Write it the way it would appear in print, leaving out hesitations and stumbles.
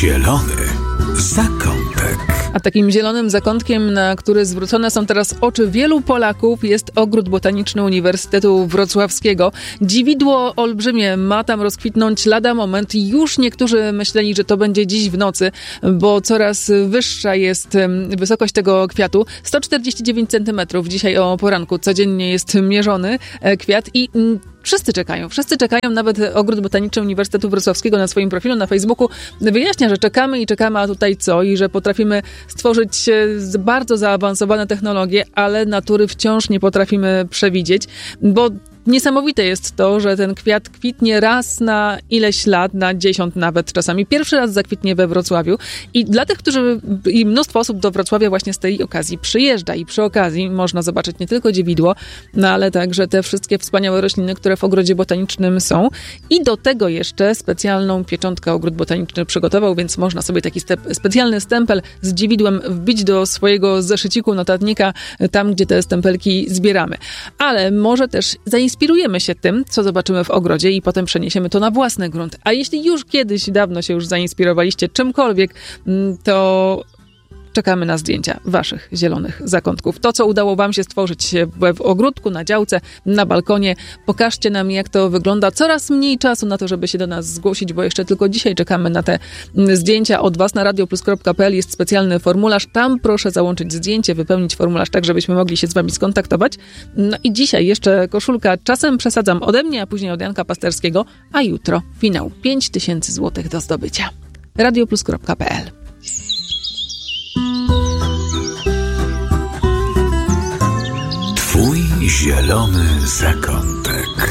zielony zakątek. A takim zielonym zakątkiem, na który zwrócone są teraz oczy wielu Polaków, jest Ogród Botaniczny Uniwersytetu Wrocławskiego. Dziwidło olbrzymie ma tam rozkwitnąć lada moment. Już niektórzy myśleli, że to będzie dziś w nocy, bo coraz wyższa jest wysokość tego kwiatu. 149 cm dzisiaj o poranku codziennie jest mierzony kwiat i wszyscy czekają, nawet Ogród Botaniczny Uniwersytetu Wrocławskiego na swoim profilu na Facebooku wyjaśnia, że czekamy, a tutaj co? I że potrafimy stworzyć bardzo zaawansowane technologie, ale natury wciąż nie potrafimy przewidzieć, bo niesamowite jest to, że ten kwiat kwitnie raz na ileś lat, na 10 nawet czasami. Pierwszy raz zakwitnie we Wrocławiu i dla tych, i mnóstwo osób do Wrocławia właśnie z tej okazji przyjeżdża i przy okazji można zobaczyć nie tylko dziewidło, ale także te wszystkie wspaniałe rośliny, które w Ogrodzie Botanicznym są. I do tego jeszcze specjalną pieczątkę Ogród Botaniczny przygotował, więc można sobie taki specjalny stempel z dziewidłem wbić do swojego zeszyciku, notatnika, tam gdzie te stempelki zbieramy. Ale może też zainspirujemy się tym, co zobaczymy w ogrodzie i potem przeniesiemy to na własny grunt. A jeśli już kiedyś, dawno się już zainspirowaliście czymkolwiek, to czekamy na zdjęcia waszych zielonych zakątków. To, co udało wam się stworzyć w ogródku, na działce, na balkonie. Pokażcie nam, jak to wygląda. Coraz mniej czasu na to, żeby się do nas zgłosić, bo jeszcze tylko dzisiaj czekamy na te zdjęcia od was. Na radioplus.pl jest specjalny formularz. Tam proszę załączyć zdjęcie, wypełnić formularz tak, żebyśmy mogli się z wami skontaktować. No i dzisiaj jeszcze koszulka. Czasem przesadzam ode mnie, a później od Janka Pasterskiego, a jutro finał. 5000 zł do zdobycia. radioplus.pl Twój zielony zakątek.